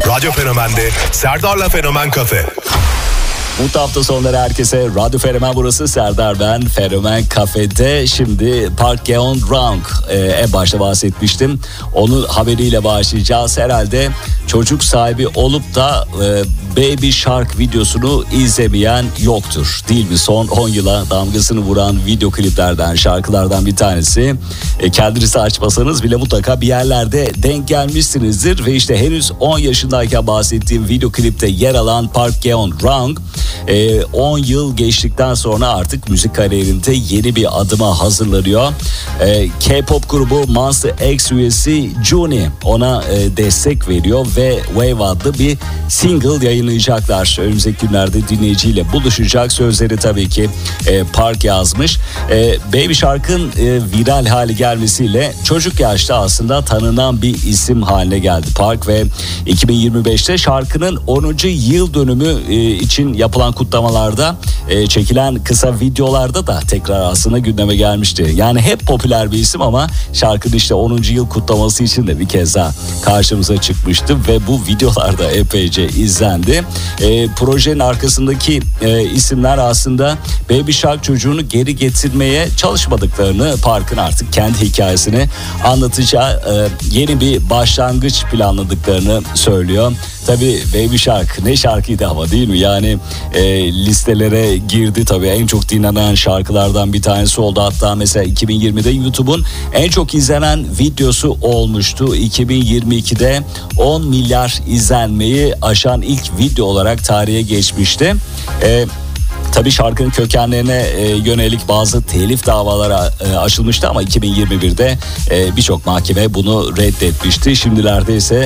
Radyo Fenomen'de Serdar'la Fenomen Kafe. Mutlu hafta sonları herkese. Radyo Fenomen burası, Serdar ben. Fenomen Kafe'de şimdi Park Geun-Rang en başta bahsetmiştim. Onun haberiyle başlayacağız. Herhalde çocuk sahibi olup da Baby Shark videosunu izlemeyen yoktur, değil mi? Son 10 yıla damgasını vuran video kliplerden, şarkılardan bir tanesi. Kendinizi açmasanız bile mutlaka bir yerlerde denk gelmişsinizdir. Ve işte henüz 10 yaşındayken bahsettiğim video klipte yer alan Park Geun-Rang 10 yıl geçtikten sonra artık müzik kariyerinde yeni bir adıma hazırlanıyor. K-pop grubu Monster X üyesi Juni ona destek veriyor ve Wave adlı bir single yayınlayacaklar. Önümüzdeki günlerde dinleyiciyle buluşacak. Sözleri tabii ki Park yazmış. Baby Shark'ın viral hale gelmesiyle çocuk yaşta aslında tanınan bir isim haline geldi Park ve 2025'te şarkının 10. yıl dönümü için yapılan kutlamalarda çekilen kısa videolarda da tekrar aslında gündeme gelmişti. Yani hep popüler bir isim ama şarkının işte 10. yıl kutlaması için de bir kez daha karşımıza çıkmıştı ve bu videolarda epeyce izlendi. Projenin arkasındaki isimler aslında Baby Shark çocuğunu geri getirmeye çalışmadıklarını, Park'ın artık kendi hikayesini anlatacağı yeni bir başlangıç planladıklarını söylüyor. Tabii Baby Shark ne şarkıydı ama, değil mi? Yani listelere girdi tabii, en çok dinlenen şarkılardan bir tanesi oldu. Hatta mesela 2020'de YouTube'un en çok izlenen videosu olmuştu. 2022'de 10 milyar izlenmeyi aşan ilk video olarak tarihe geçmişti. Tabii şarkının kökenlerine yönelik bazı telif davalara açılmıştı ama 2021'de birçok mahkeme bunu reddetmişti. Şimdilerde ise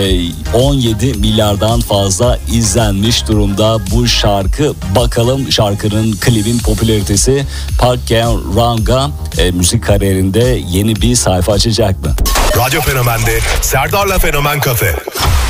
17 milyardan fazla izlenmiş durumda bu şarkı. Bakalım şarkının, klibin popülaritesi Park Geun-Rang'a müzik kariyerinde yeni bir sayfa açacak mı? Radyo Fenomen'de Serdar'la Fenomen Kafe.